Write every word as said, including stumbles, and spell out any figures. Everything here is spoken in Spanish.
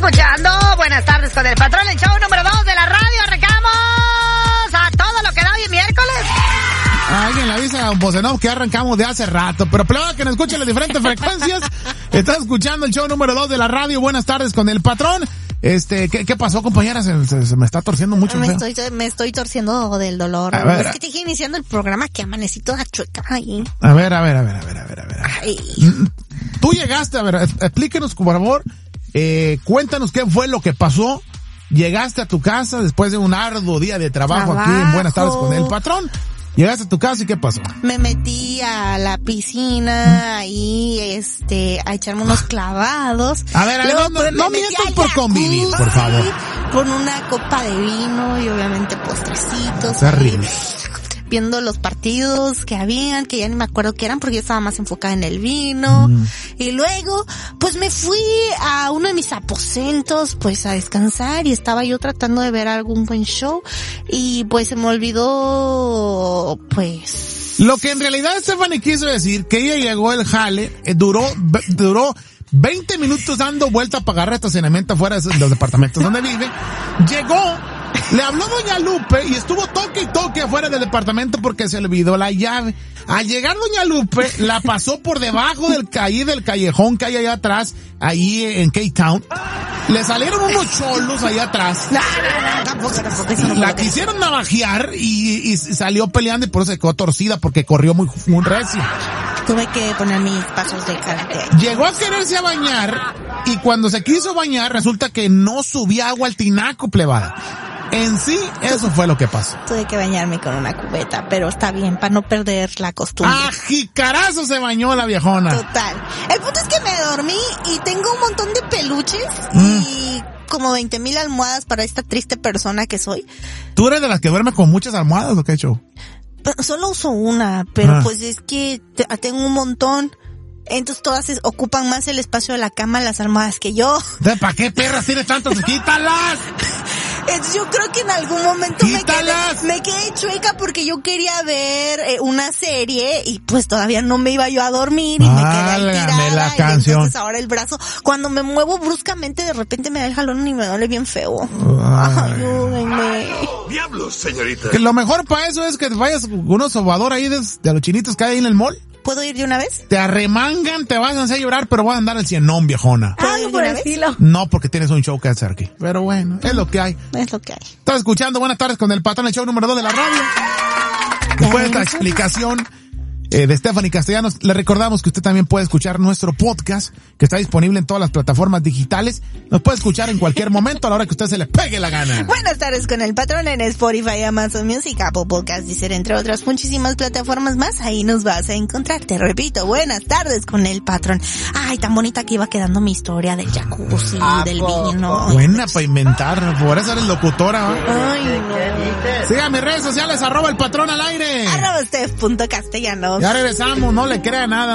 escuchando Buenas Tardes con el Patrón, el show número dos de la radio. Arrancamos a todo lo que da hoy miércoles. Alguien le avisa a un Bosenov que arrancamos de hace rato, pero pleba que nos escuchen las diferentes frecuencias. Estás escuchando el show número dos de la radio. Buenas Tardes con el Patrón. Este, ¿qué, qué pasó, compañera? Se, se, se me está torciendo mucho. Me estoy, me estoy torciendo del dolor. A ver, es que te dije iniciando el programa que amanecí toda chueca ahí. A ver, a ver, a ver, a ver, a ver, a ver. Ay. Tú llegaste, a ver, explíquenos, por favor, eh, cuéntanos qué fue lo que pasó. Llegaste a tu casa después de un arduo día de trabajo, trabajo. aquí en Buenas Tardes con el Patrón. Llegaste a tu casa y ¿qué pasó? Me metí a la piscina y este a echarme unos clavados. A ver, a ver, no, no, no mientas por convivir, por favor. Con una copa de vino y obviamente postrecitos. Terrible. Viendo los partidos que habían, que ya ni me acuerdo qué eran porque yo estaba más enfocada en el vino. Mm. Y luego, pues me fui a uno de mis aposentos, pues a descansar y estaba yo tratando de ver algún buen show y pues se me olvidó, pues... Lo que en realidad Stephanie quiso decir, que ella llegó el jale, eh, duró, duró veinte minutos dando vuelta para agarrar estacionamiento afuera de los departamentos donde vive, llegó... Le habló doña Lupe y estuvo toque y toque afuera del departamento porque se le olvidó la llave. Al llegar doña Lupe, la pasó por debajo del calle del callejón que hay allá atrás, ahí en K-Town. Le salieron unos cholos allá atrás. No, no, no, tampoco, tampoco, eso no la quisieron navajear y, y salió peleando y por eso se quedó torcida porque corrió muy, muy recio. Tuve que poner mis pasos de karate. Llegó a quererse a bañar y cuando se quiso bañar resulta que no subía agua al tinaco, plebada. En sí, eso fue lo que pasó. Tuve que bañarme con una cubeta, pero está bien, para no perder la costumbre. ¡Ah, jicarazo se bañó la viejona! Total. El punto es que me dormí y tengo un montón de peluches mm. y como veinte mil almohadas para esta triste persona que soy. ¿Tú eres de las que duerme con muchas almohadas o qué hecho? Solo uso una, pero ah. pues es que tengo un montón. Entonces todas ocupan más el espacio de la cama las almohadas que yo. ¿Para qué perras tienes tantas? ¡Quítalas! Yo creo que en algún momento me quedé, ¡Quítalas! me quedé chueca porque yo quería ver eh, una serie y pues todavía no me iba yo a dormir y Válgame me quedé ahí tirada. La y canción. Entonces ahora el brazo, cuando me muevo bruscamente de repente me da el jalón y me duele bien feo. Ay. Ayúdenme. ¡Diablos, señorita! Que lo mejor para eso es que vayas con unos sobador ahí de, de los chinitos que hay en el mall. ¿Puedo ir de una vez? Te arremangan, te vas a hacer llorar, pero vas a andar al cienón, viejona. ¿Puedo ir de una vez? No, porque tienes un show que hacer aquí. Pero bueno, es lo que hay. Es lo que hay. Estás escuchando Buenas Tardes con el Patrón, el show número dos de la radio. Después de esta explicación eh, de Stephanie Castellanos, le recordamos que usted también puede escuchar nuestro podcast, que está disponible en todas las plataformas digitales. Nos puede escuchar en cualquier momento, a la hora que usted se le pegue la gana. Buenas Tardes con el Patrón en Spotify, Amazon Music, Apple Podcasts, Deezer, entre otras muchísimas plataformas más. Ahí nos vas a encontrar. Te repito, Buenas Tardes con el Patrón. Ay, tan bonita que iba quedando mi historia del jacuzzi, ¿A del poco? vino. Buena para inventar, por eso eres locutora. ¿eh? Ay, no. Siga mis redes sociales, arroba el Patrón al aire. Arroba Steph punto castellano. Ya regresamos, no le crea nada.